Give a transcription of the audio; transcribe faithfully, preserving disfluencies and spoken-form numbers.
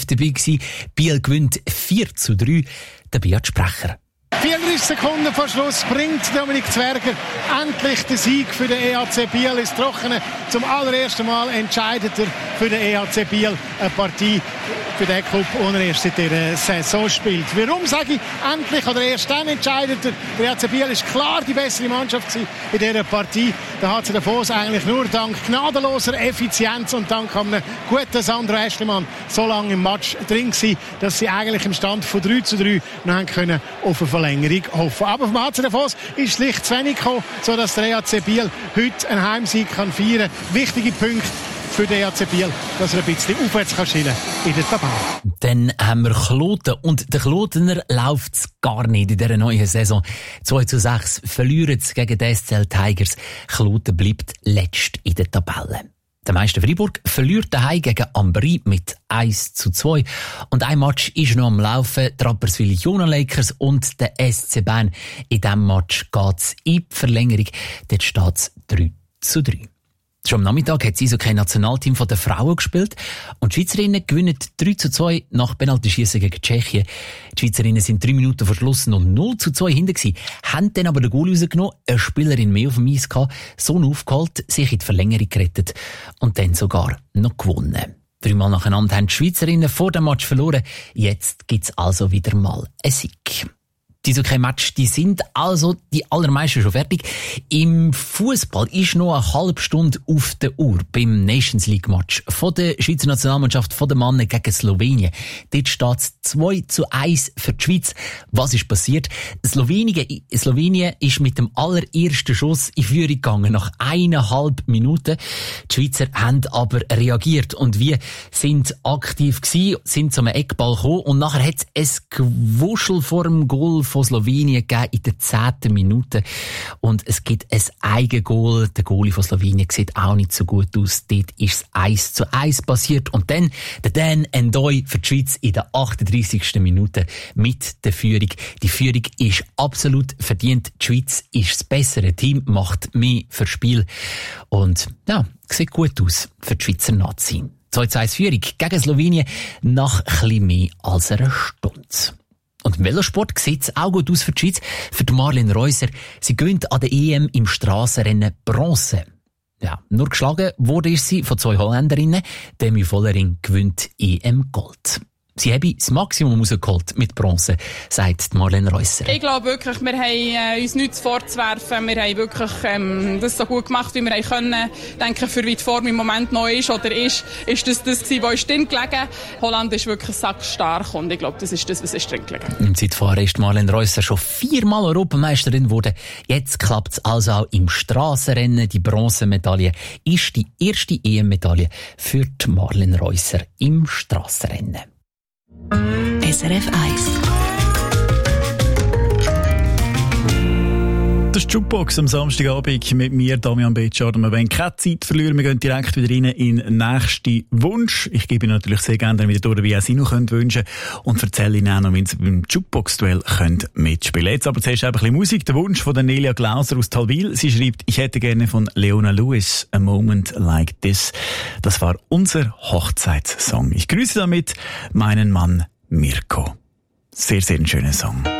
live dabei gewesen. Biel gewinnt vier zu drei. Der Beat Sprecher. vierunddreißig Sekunden vor Schluss bringt Dominik Zwerger endlich den Sieg für den E H C Biel ins Trockene. Zum allerersten Mal entscheidet er für den E H C Biel eine Partie für den Club, den er erst seit dieser Saison spielt. Warum sage ich endlich oder erst dann entscheidet er? Der E H C Biel ist klar die bessere Mannschaft in dieser Partie. Der H C Davos eigentlich nur dank gnadenloser Effizienz und dank einem guten Sandro Aeschlimann so lange im Match drin gewesen, dass sie eigentlich im Stand von drei zu drei noch haben können auf eine Verlängerung hoffen. Aber vom H C Davos ist schlicht zu wenig gekommen, sodass der E H C Biel heute einen Heimsieg kann feiern kann. Wichtige Punkte für den E H C Biel, dass er ein bisschen aufwärts kann schielen in der Tabelle. Dann haben wir Kloten und der Klotener läuft es gar nicht in dieser neuen Saison. zwei zu sechs verlieren sie gegen die S C L Tigers. Kloten bleibt letzt in der Tabelle. Der Meister Freiburg verliert daheim gegen Ambri mit eins zu zwei. Und ein Match ist noch am Laufen. Die Rapperswil Jona Lakers und der S C Bern. In diesem Match geht es in die Verlängerung. Dort steht es drei zu drei. Schon am Nachmittag hat das Eishockey-Nationalteam von den Frauen gespielt und die Schweizerinnen gewinnen drei zu zwei nach Penaltyschiessen gegen Tschechien. Die Schweizerinnen sind drei Minuten vor Schluss noch null zu zwei hinten gewesen, haben dann aber den Goal rausgenommen, eine Spielerin mehr auf dem Eis gehabt, so aufgeholt, sich in die Verlängerung gerettet und dann sogar noch gewonnen. Dreimal nacheinander haben die Schweizerinnen vor dem Match verloren, jetzt gibt's also wieder mal einen Sieg. Die Eishockey-Match, die sind also die allermeisten schon fertig. Im Fußball ist noch eine halbe Stunde auf der Uhr beim Nations League-Match von der Schweizer Nationalmannschaft von den Männern gegen Slowenien. Dort steht es zwei zu eins für die Schweiz. Was ist passiert? Slowenien, Slowenien ist mit dem allerersten Schuss in Führung gegangen, nach eineinhalb Minuten. Die Schweizer haben aber reagiert und wir sind aktiv gewesen, sind zum Eckball gekommen und nachher hat es ein Gewuschel vor dem Goal von Slowenien gegeben in der zehnten Minute. Und es gibt ein Eigengoal. Der Goalie von Slowenien sieht auch nicht so gut aus. Dort ist es eins zu eins passiert. Und dann der Dan Endoy für die Schweiz in der achtunddreissigsten Minute mit der Führung. Die Führung ist absolut verdient. Die Schweiz ist das bessere Team, macht mehr fürs Spiel. Und ja, sieht gut aus für die Schweizer Nazi. zwei zu eins Führung gegen Slowenien nach ein bisschen mehr als einer Stunde. Und im Velosport sieht es auch gut aus für die Schweiz. Für die Marlene Reusser. Sie gewinnt an der E M im Strassenrennen Bronze. Ja, nur geschlagen wurde ist sie von zwei Holländerinnen. Demi Vollering gewinnt E M Gold. Sie haben das Maximum rausgeholt mit Bronze, sagt Marlene Reusser. Ich glaube wirklich, wir haben äh, uns nichts vorzuwerfen. Wir haben wirklich ähm, das so gut gemacht, wie wir haben können. Ich denke, für wie die Form im Moment noch ist oder ist, ist das das gewesen, was uns drin gelegen. Holland ist wirklich sackstark und ich glaube, das ist das, was ist drin gelegen. Im Zeitfahren ist Marlene Reusser schon viermal Europameisterin geworden. Jetzt klappt es also auch im Strassenrennen. Die Bronzemedaille ist die erste E M-Medaille für die Marlene Reusser im Strassenrennen. S R F eins. Das ist die Jukebox am Samstagabend mit mir, Damian Betschardt. Wir wollen keine Zeit verlieren, wir gehen direkt wieder rein in den nächsten Wunsch. Ich gebe Ihnen natürlich sehr gerne wieder durch, wie auch Sie noch wünschen können und erzähle Ihnen auch noch, wie Sie beim Jukebox-Duell mitspielen. Jetzt aber zuerst ein bisschen Musik. Der Wunsch von der Nelia Glauser aus Talwil. Sie schreibt, ich hätte gerne von Leona Lewis A Moment Like This. Das war unser Hochzeitssong. Ich grüße damit meinen Mann Mirko. Sehr, sehr ein schöner Song.